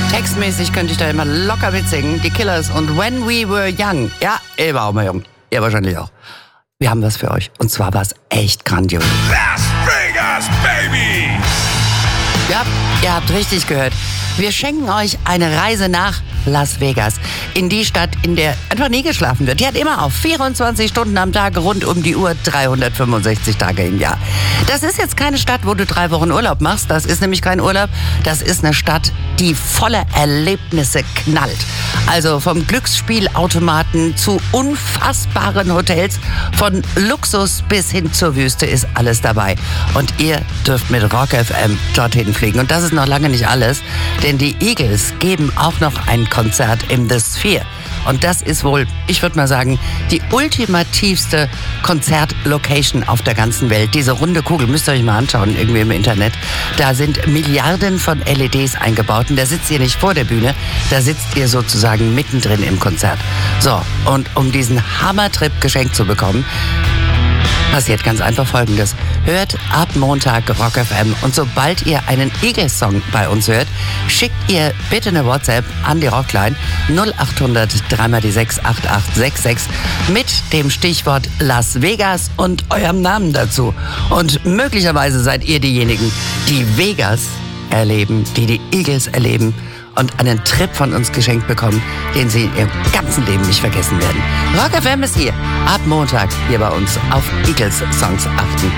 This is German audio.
Textmäßig könnte ich da immer locker mitsingen. Die Killers und When We Were Young. Ja, ich war auch mal jung. Ihr wahrscheinlich auch. Wir haben was für euch. Und zwar war es echt grandios. Las Vegas, baby! Ja, ihr habt richtig gehört. Wir schenken euch eine Reise nach Las Vegas. In die Stadt, in der einfach nie geschlafen wird. Die hat immer auf 24 Stunden am Tag, rund um die Uhr, 365 Tage im Jahr. Das ist jetzt keine Stadt, wo du 3 Wochen Urlaub machst. Das ist nämlich kein Urlaub. Das ist eine Stadt, die voller Erlebnisse knallt. Also vom Glücksspielautomaten zu unfassbaren Hotels, von Luxus bis hin zur Wüste ist alles dabei. Und ihr dürft mit Rock FM dorthin fliegen. Und das ist noch lange nicht alles, denn die Eagles geben auch noch ein Konzert im The Sphere. Und das ist wohl, ich würde mal sagen, die ultimativste Konzertlocation auf der ganzen Welt. Diese runde Kugel, müsst ihr euch mal anschauen, irgendwie im Internet. Da sind Milliarden von LEDs eingebaut und da sitzt ihr nicht vor der Bühne, da sitzt ihr sozusagen mittendrin im Konzert. So, und um diesen Hammertrip geschenkt zu bekommen, passiert ganz einfach Folgendes. Hört ab Montag Rock FM und sobald ihr einen Eagles-Song bei uns hört, schickt ihr bitte eine WhatsApp an die Rockline 0800 3x6 8866 mit dem Stichwort Las Vegas und eurem Namen dazu. Und möglicherweise seid ihr diejenigen, die Vegas erleben, die die Eagles erleben und einen Trip von uns geschenkt bekommen, den sie in ihrem ganzen Leben nicht vergessen werden. Rock FM ist hier. Ab Montag hier bei uns auf Eagles Songs achten.